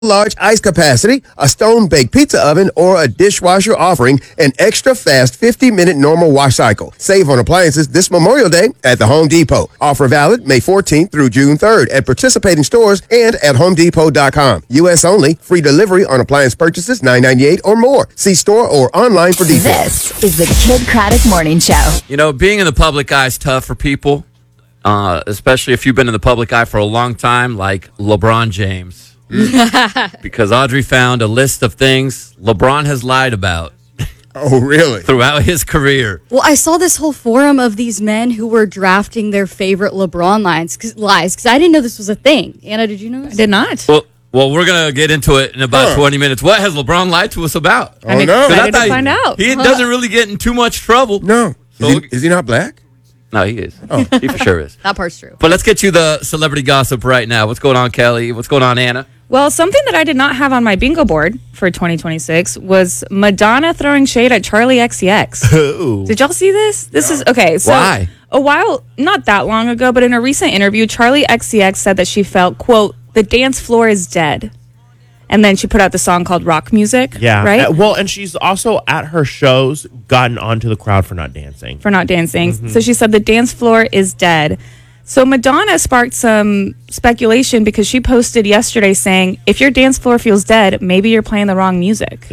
large ice capacity, a stone-baked pizza oven, or a dishwasher offering an extra fast 50-minute normal wash cycle. Save on appliances this Memorial Day at the Home Depot. Offer valid May 14th through June 3rd at participating stores and at HomeDepot.com. U.S. only. Free delivery on appliance purchases $9.98 or more. See store or online for details. This is the Kid Craddock Morning Show. You know, being in the public eye is tough for people, especially if you've been in the public eye for a long time, like LeBron James. Because Audrey found a list of things LeBron has lied about. Oh, really? Throughout his career. Well, I saw this whole forum of these men who were drafting their favorite LeBron lies because I didn't know this was a thing. Anna, did you know this? I did not. Well, we're going to get into it in about 20 minutes. What has LeBron lied to us about? Oh, I'm excited to find out. He doesn't really get in too much trouble. No. Is he not black? No, he is. Oh. He for sure is. That part's true. But let's get you the celebrity gossip right now. What's going on, Kelly? What's going on, Anna? Well, something that I did not have on my bingo board for 2026 was Madonna throwing shade at Charlie XCX. Did y'all see this? This is okay. So Why? A while, not that long ago, but in a recent interview, Charlie XCX said that she felt, quote, the dance floor is dead. And then she put out the song called Rock Music. Yeah. Right? Well, and she's also at her shows gotten onto the crowd for not dancing. For not dancing. So she said the dance floor is dead. So Madonna sparked some speculation because she posted yesterday saying, if your dance floor feels dead, maybe you're playing the wrong music.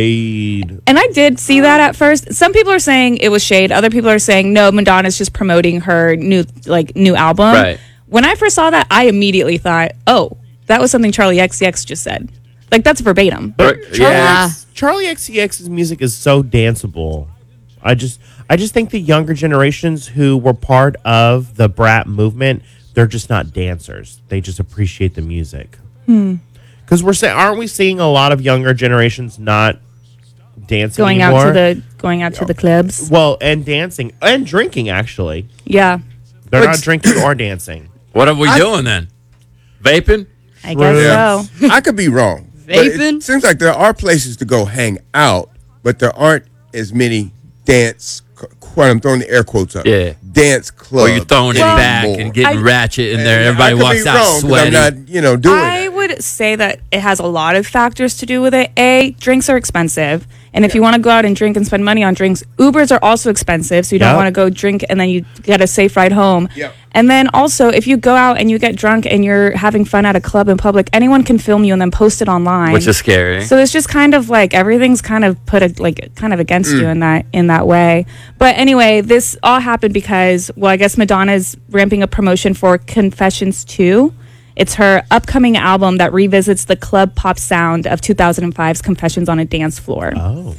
Shade. And I did see that at first. Some people are saying it was shade. Other people are saying, no, Madonna's just promoting her new album. Right. When I first saw that, I immediately thought, oh, that was something Charlie XCX just said. Like, that's verbatim. But Yeah. Charlie XCX's music is so danceable. I just think the younger generations who were part of the Brat movement, they're just not dancers. They just appreciate the music. Because aren't we seeing a lot of younger generations not dancing Going anymore? out to the clubs. Well, and dancing and drinking actually. Yeah. They're not drinking or dancing. What are we doing then? Vaping? I guess so. I could be wrong. But Vaping? it seems like there are places to go hang out, but there aren't as many dance, I'm throwing the air quotes up. Yeah. Dance clubs. Or you're throwing it back and getting ratchet in there. Everybody walks out sweaty. I'm not, doing I it. would say that it has a lot of factors to do with it. A, drinks are expensive. And if you want to go out and drink and spend money on drinks, Ubers are also expensive. So you don't Yep. want to go drink and then you get a safe ride home. Yep. And then also, if you go out and you get drunk and you're having fun at a club in public, anyone can film you and then post it online. Which is scary. So it's just kind of like everything's kind of put against you in that way. But anyway, this all happened because, well, I guess Madonna's ramping up promotion for Confessions 2. It's her upcoming album that revisits the club pop sound of 2005's Confessions on a Dance Floor.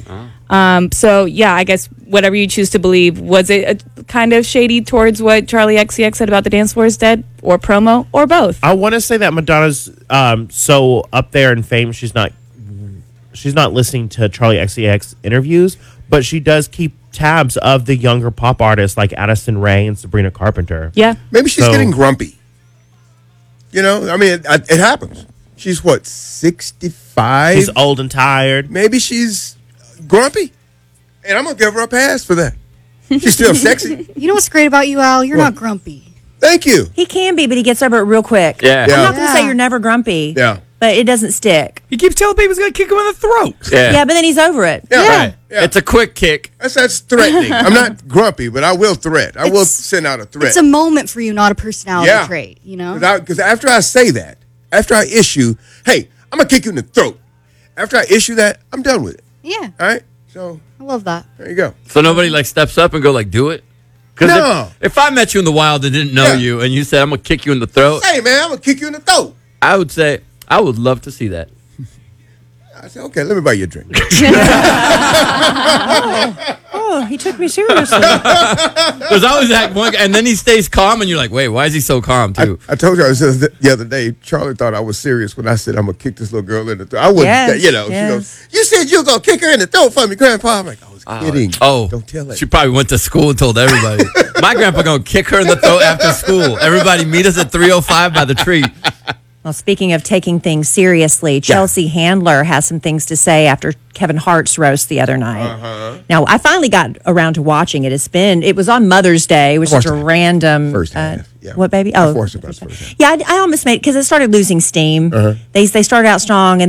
So yeah, I guess whatever you choose to believe, was it a kind of shady towards what Charlie XCX said about the dance floor is dead, or promo, or both? I want to say that Madonna's so up there in fame, she's not listening to Charlie XCX interviews, but she does keep tabs of the younger pop artists like Addison Rae and Sabrina Carpenter. Yeah. Maybe she's So- getting grumpy. It happens. She's what, 65? She's old and tired. Maybe she's grumpy. And I'm going to give her a pass for that. She's still sexy. You know what's great about you, Al? You're not grumpy. Thank you. He can be, but he gets over it real quick. Yeah. I'm not going to say Yeah. you're never grumpy. Yeah. But it doesn't stick. He keeps telling people he's going to kick him in the throat. Yeah. But then he's over it. Yeah. Right. Yeah. It's a quick kick. That's threatening. I'm not grumpy, but I will threat. I will send out a threat. It's a moment for you, not a personality trait, you know? Because after I say that, after I issue, hey, I'm going to kick you in the throat. After I issue that, I'm done with it. Yeah, All right? So, I love that. there you go. So nobody steps up and go do it? Because No. if I met you in the wild and didn't know Yeah. you and you said, I'm going to kick you in the throat, Hey, man, I'm going to kick you in the throat. I would say, I would love to see that. I said, okay, let me buy you a drink. Oh, he took me seriously. There's always that one, and then he stays calm, and you're like, wait, why is he so calm, too? I told you the other day, Charlie thought I was serious when I said I'm going to kick this little girl in the throat. I wouldn't, Yes, she goes, yes. you said you were going to kick her in the throat for me, Grandpa. I'm like, I was kidding. Oh, Don't tell her. she probably went to school and told everybody. My grandpa going to kick her in the throat after school. Everybody meet us at 3:05 by the tree. Well, speaking of taking things seriously, Chelsea Handler has some things to say after Kevin Hart's roast the other night. Now, I finally got around to watching it. It was on Mother's Day. It was just a random First half, yeah. What, baby? I forced it by the first half. Yeah, I almost made it because it started losing steam. They started out strong, and